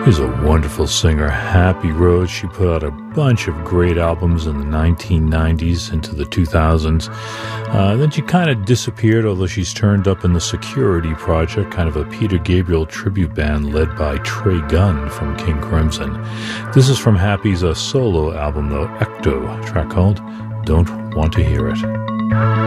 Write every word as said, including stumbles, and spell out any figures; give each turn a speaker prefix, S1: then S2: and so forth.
S1: She's a wonderful singer, Happy Rhodes. She put out a bunch of great albums in the nineteen nineties into the two thousands. Uh, then she kind of disappeared, although she's turned up in the Security Project, kind of a Peter Gabriel tribute band led by Trey Gunn from King Crimson. This is from Happy's uh, solo album, though, Ecto, a track called Don't Want to Hear It.